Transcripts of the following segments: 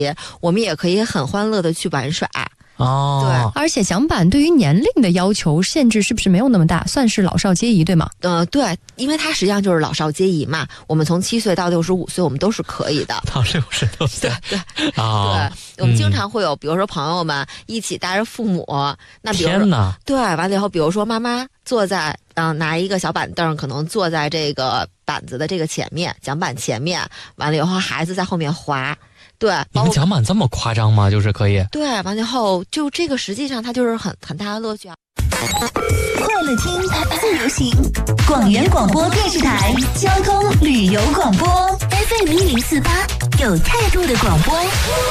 我们也可以很欢乐的去玩耍。 哦， 对， 而且桨板对于年龄的要求限制是不是没有那么大，算是老少皆宜，对吗？ 对，因为它实际上就是老少皆宜嘛，我们从7岁到65岁，我们都是可以的。 到60多岁， 对， 哦， 对，我们经常会有，比如说朋友们一起带着父母，那比如天哪， 对，完了以后，比如说妈妈坐在拿一个小板凳，可能坐在这个板子的这个前面，桨板前面，完了以后孩子在后面滑。对， 你们桨板这么夸张吗？就是可以。 对，完了以后就这个实际上它就是很大的乐趣啊。 快乐听自由行，广元广播电视台交通旅游广播 FM1048，有态度的广播。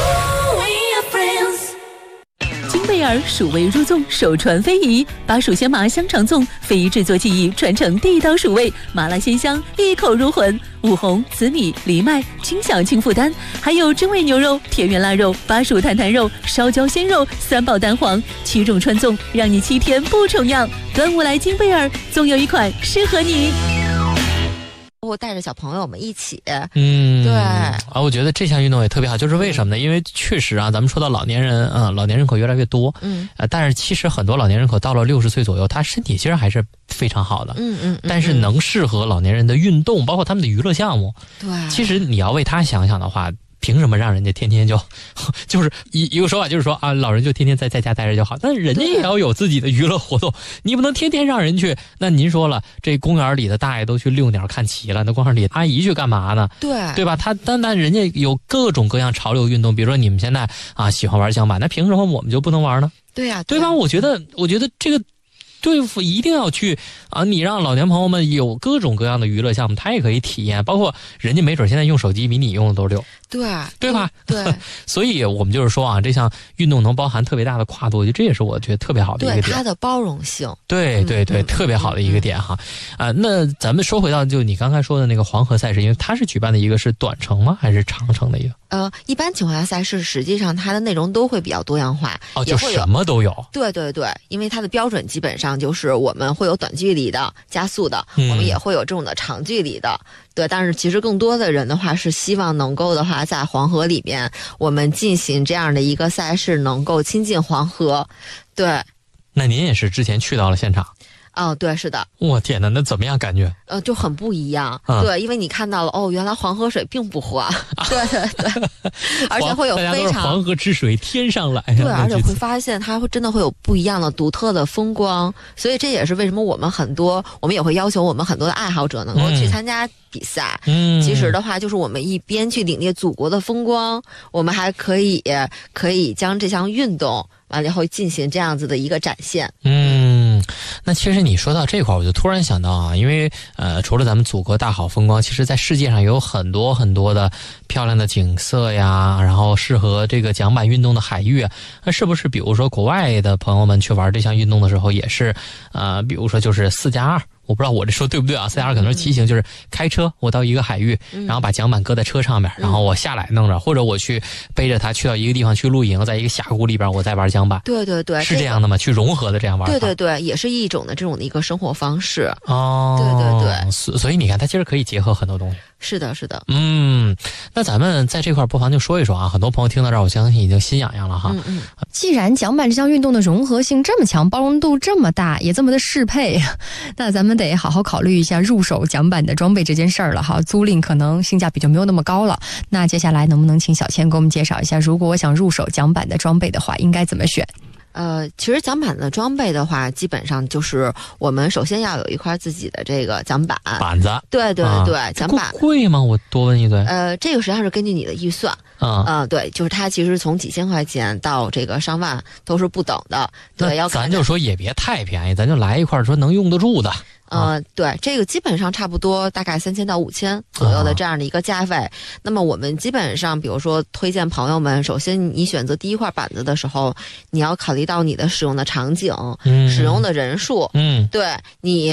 金贝尔蜀味入粽，首传非遗，把蜀鲜麻香肠粽非遗制作技艺传承地道蜀味，麻辣鲜香，一口入魂。五红、紫米、藜麦，轻享轻负担，还有真味牛肉、田园腊肉、巴蜀坦坦肉、烧焦鲜肉、三宝蛋黄，7种串粽，让你7天不重样。端午来金贝尔，总有一款适合你。 我带着小朋友们一起， 对啊， 我觉得这项运动也特别好，就是为什么呢？因为确实啊，咱们说到老年人，老年人口越来越多，但是其实很多老年人口到了60岁左右，他身体其实还是非常好的，但是能适合老年人的运动，包括他们的娱乐项目， 对， 其实你要为他想想的话。凭什么让人家天天就是一个说法，就是说啊，老人就天天在家待着就好，但人家也要有自己的娱乐活动，你不能天天让人去。那您说了，这公园里的大爷都去遛鸟看齐了，那公园里阿姨去干嘛呢？对吧？但人家有各种各样潮流运动，比如说你们现在喜欢玩桨板，那凭什么我们就不能玩呢？ 对呀， 对吧？我觉得这个。对付一定要去你让老年朋友们有各种各样的娱乐项目，他也可以体验，包括人家没准现在用手机比你用的都溜，对吧？ 对， 所以我们就是说这项运动能包含特别大的跨度，这也是我觉得特别好的一个点， 对它的包容性， 对，特别好的一个点哈。那咱们说回到就你刚才说的那个黄河赛事，因为它是举办的一个是短程吗？还是长程的一个？ 一般情况下赛事实际上它的内容都会比较多样化， 就什么都有。 对，因为它的标准基本上就是我们会有短距离的、加速的，我们也会有这种的长距离的。对，但是其实更多的人的话是希望能够的话在黄河里面我们进行这样的一个赛事，能够亲近黄河。对， 那您也是之前去到了现场？ 对，是的。 我天哪，那怎么样感觉？ 就很不一样。对，因为你看到了原来黄河水并不黄。对，而且会有非常黄河之水天上来。 对，而且会发现它真的会有不一样的独特的风光，所以这也是为什么我们也会要求我们很多的爱好者能够去参加比赛。其实的话，就是我们一边去领略祖国的风光，我们还可以将这项运动完了以后进行这样子的一个展现。 那其实你说到这块，我就突然想到因为除了咱们祖国大好风光，其实在世界上有很多很多的漂亮的景色呀，然后适合这个桨板运动的海域。那是不是比如说国外的朋友们去玩这项运动的时候，也是比如说就是4+2？我不知道我这说对不对啊？4+2可能是骑行，就是开车我到一个海域，然后把桨板搁在车上面，然后我下来弄着，或者我去背着它去到一个地方去露营，在一个峡谷里边我再玩桨板。 对， 是这样的吗？去融合的这样玩法。 对，也是一种的这种的一个生活方式。 对，所以你看它其实可以结合很多东西。 是的。 那咱们在这块不妨就说一说很多朋友听到这儿，我相信已经心痒痒了哈。 既然桨板这项运动的融合性这么强，包容度这么大，也这么的适配，那咱们得好好考虑一下入手桨板的装备这件事儿了哈。租赁可能性价比就没有那么高了。那接下来能不能请小千给我们介绍一下，如果我想入手桨板的装备的话，应该怎么选？ 其实桨板的装备的话，基本上就是我们首先要有一块自己的这个桨板板子。 对，桨板贵吗？我多问一嘴。 这个实际上是根据你的预算。对，就是它其实从几千块钱到这个上万都是不等的。对， 咱就说也别太便宜，咱就来一块说能用得住的。 对，这个基本上差不多大概3000到5000左右的这样的一个价位。那么我们基本上比如说推荐朋友们，首先你选择第一块板子的时候，你要考虑到你的使用的场景，使用的人数。对，你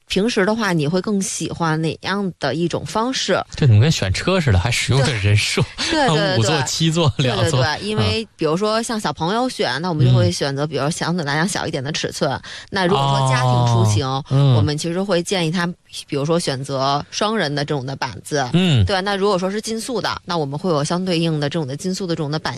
平时的话，你会更喜欢哪样的一种方式？ 这怎么跟选车似的，还使用的人数， 对 5座、7座、2座。 对，因为比如说像小朋友选，那我们就会选择，比如相对来讲小一点的尺寸。那如果说家庭出行，我们其实会建议他，比如说选择双人的这种的板子。对，那如果说是竞速的，那我们会有相对应的这种的竞速的这种的板